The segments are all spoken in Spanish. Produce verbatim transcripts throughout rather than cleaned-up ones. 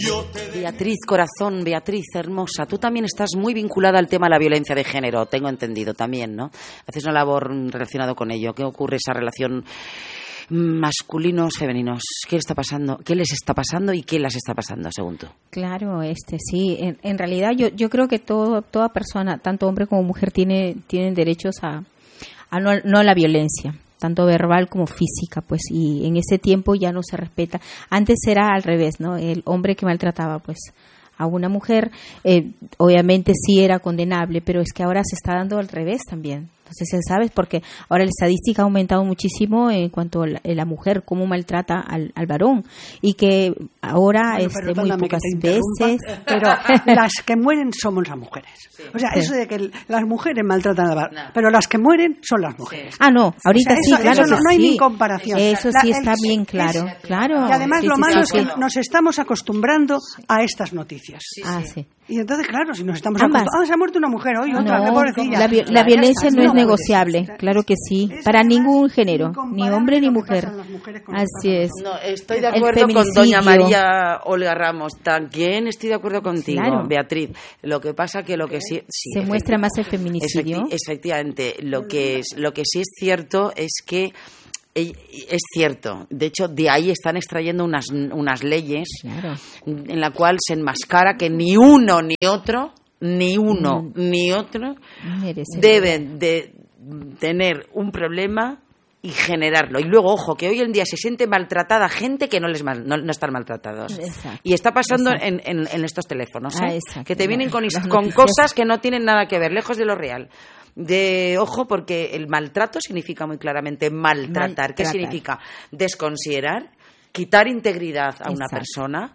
Beatriz, corazón, Beatriz, hermosa, tú también estás muy vinculada al tema de la violencia de género, tengo entendido también, ¿no? Haces una labor relacionada con ello. ¿Qué ocurre esa relación masculinos, femeninos? ¿Qué está pasando? ¿Qué les está pasando y qué las está pasando, según tú? Claro, este sí. En, en realidad yo yo creo que todo toda persona, tanto hombre como mujer, tiene tienen derechos a, a no, no a la violencia, tanto verbal como física, pues, y en ese tiempo ya no se respeta. Antes era al revés, ¿no? El hombre que maltrataba, pues, a una mujer, eh, obviamente sí era condenable, pero es que ahora se está dando al revés también. Entonces, ¿sabes? Porque ahora la estadística ha aumentado muchísimo en cuanto a la, a la mujer, cómo maltrata al, al varón, y que ahora bueno, este, muy pocas veces... Pero las que mueren somos las mujeres. Sí. O sea, sí. Eso de que las mujeres maltratan al varón, no. Pero las que mueren son las mujeres. Sí. Ah, no, ahorita o sea, sí, eso, claro eso no, que no hay sí. ni comparación. Eso la, sí el, está bien claro, es, claro. Y además sí, lo sí, malo sí, es que sí. nos estamos acostumbrando a estas noticias. Sí, ah, sí. sí. Y entonces, claro, si nos estamos acostumbrando... Ah, se ha muerto una mujer hoy, otra, no, qué pobrecilla. La, vi la violencia no es negociable, claro que sí, para ningún género, ni hombre ni mujer. Así es. No, estoy de acuerdo con doña María Olga Ramos, también estoy de acuerdo contigo, claro. Beatriz. Lo que pasa que lo que sí... sí se muestra más el feminicidio. Efecti efectivamente, lo que, es, lo que sí es cierto es que es cierto, de hecho de ahí están extrayendo unas, unas leyes claro. en la cual se enmascara que ni uno ni otro, ni uno mm. ni otro Merece deben de tener un problema y generarlo. Y luego, ojo, que hoy en día se siente maltratada gente que no les mal, no, no están maltratados. Exacto. Y está pasando en, en, en estos teléfonos, ¿eh? Ah, que te vienen con, con cosas que no tienen nada que ver, lejos de lo real. De ojo, porque el maltrato significa muy claramente maltratar. maltratar. ¿Qué significa? Desconsiderar, quitar integridad a una Exacto. persona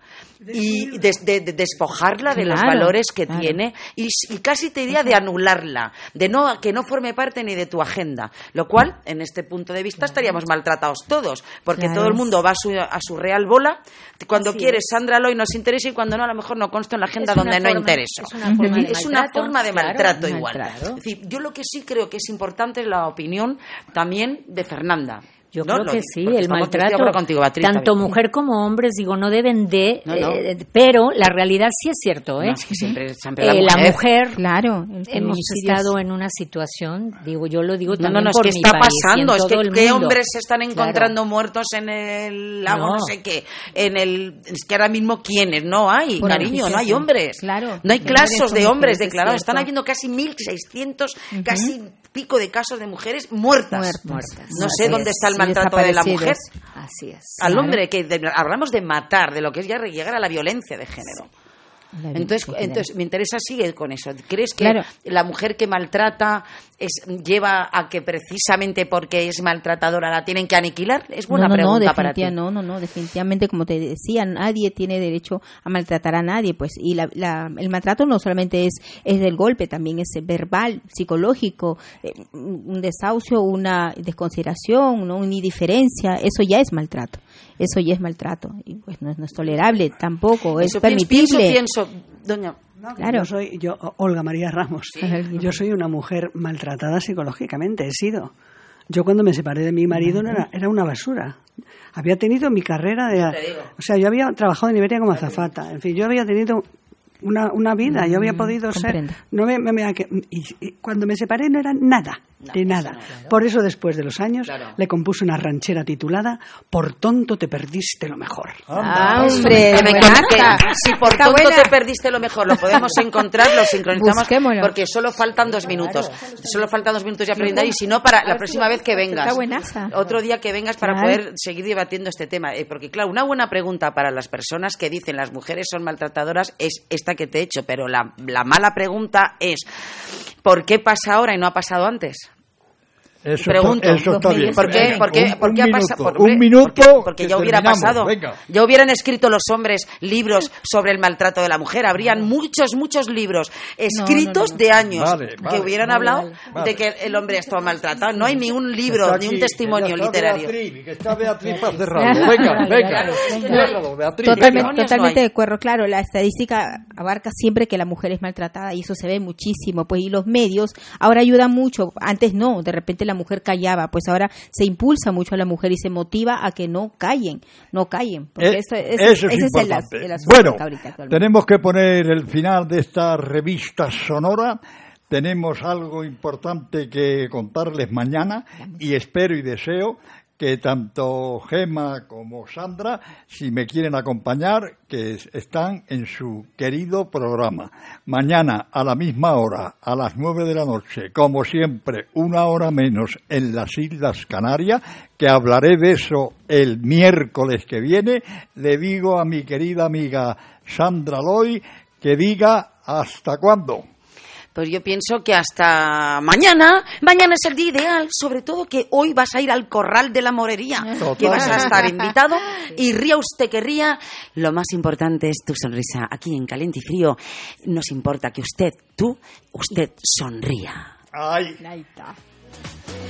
y des, de, de despojarla de claro, los valores que claro. tiene y, y casi te diría de anularla, de no que no forme parte ni de tu agenda, lo cual en este punto de vista estaríamos maltratados todos, porque claro. todo el mundo va a su, a su real bola, cuando Así quiere es. Sandra Loy nos interesa y cuando no a lo mejor no consta en la agenda donde forma, no interesa. Es una forma, es de, es una maltrato, forma de maltrato claro, igual. Maltrato. Es decir, yo lo que sí creo que es importante es la opinión también de Fernanda. Yo no, creo no, que sí, el maltrato, contigo, Beatriz, tanto mujer como hombres, digo, no deben de, no, no. Eh, pero la realidad sí es cierto, ¿eh? No, es que siempre, siempre la, eh, mujer, la mujer, claro, hemos estado en una situación, digo, yo lo digo también no, no, no, por es que mi está país, pasando, es que qué mundo. hombres se están encontrando claro. muertos en el lago, no. no sé qué, en el, es que ahora mismo quiénes, no hay, bueno, cariño, no hay hombres, claro, no hay casos de hombres declarados, están cierto. habiendo casi mil seiscientos, uh-huh. casi pico de casos de mujeres muertas, muertas. no sé Así dónde es. está el maltrato de la mujer. Así es. Al hombre, que de, hablamos de matar, de lo que es ya llegar a la violencia de género. Entonces, entonces me interesa, sigue con eso. ¿Crees que claro. la mujer que maltrata es, lleva a que precisamente porque es maltratadora la tienen que aniquilar? Es buena no, no, pregunta no, para ti. No, no, no, definitivamente, como te decía, nadie tiene derecho a maltratar a nadie, pues, y la, la, el maltrato no solamente es, es del golpe, también es verbal, psicológico, eh, un desahucio, una desconsideración, ¿no? Una indiferencia, eso ya es maltrato, eso ya es maltrato, y pues no, no es tolerable tampoco, eso es permitible. Pienso, pienso, doña... No, claro. Yo soy, yo, Olga María Ramos, sí. yo soy una mujer maltratada psicológicamente, he sido. Yo cuando me separé de mi marido no era, era una basura. Había tenido mi carrera de... O sea, yo había trabajado en Iberia como azafata. En fin, yo había tenido una, una vida, yo había podido Comprendo. ser... No me, me, me, y, y cuando me separé no era nada, no, de nada. No, claro. Por eso después de los años claro. le compuse una ranchera titulada Por tonto te perdiste lo mejor. ¡Ah, hombre! Que me que, si por Está tonto buena. te perdiste lo mejor, lo podemos encontrar, lo sincronizamos, Busquémoslo. porque solo faltan dos minutos. Claro. Solo faltan dos minutos ya para brindar y si no, para la próxima vez que vengas. Está buenaza. Otro día que vengas para claro. poder seguir debatiendo este tema. Eh, porque claro, una buena pregunta para las personas que dicen las mujeres son maltratadoras es esta que te he hecho, pero la, la mala pregunta es ¿por qué pasa ahora y no ha pasado antes? Eso Pregunto, está, eso está bien. ¿por qué, ¿por qué, un, por qué un ha pasado? Por, un minuto. Porque, porque ya hubiera pasado. Venga. Ya hubieran escrito los hombres libros sobre el maltrato de la mujer. Habrían muchos, muchos libros escritos no, no, no, no. de años vale, que vale, hubieran vale, hablado vale. de que el hombre estaba maltratado. No hay ni un libro, aquí, ni un testimonio que literario. Beatriz, que está Beatriz para cerrarlo. Venga, venga. venga. Beatriz, totalmente venga. totalmente no de acuerdo. Claro, la estadística abarca siempre que la mujer es maltratada y eso se ve muchísimo. Pues y los medios ahora ayudan mucho. Antes no. De repente la la mujer callaba, pues ahora se impulsa mucho a la mujer y se motiva a que no callen, no callen. Porque eh, esto, es, eso es ese importante. es el, el asunto bueno, ahorita, tenemos que poner el final de esta revista sonora. Tenemos algo importante que contarles mañana y espero y deseo que tanto Gema como Sandra, si me quieren acompañar, que están en su querido programa. Mañana a la misma hora, a las nueve de la noche, como siempre, una hora menos en las Islas Canarias, que hablaré de eso el miércoles que viene. Le digo a mi querida amiga Sandra Loy que diga hasta cuándo. Pues yo pienso que hasta mañana, mañana es el día ideal, sobre todo que hoy vas a ir al Corral de la Morería, Total. que vas a estar invitado, y ría usted que ría, lo más importante es tu sonrisa. Aquí en Caliente y Frío nos importa que usted, tú, usted sonría. Ay. Ahí está.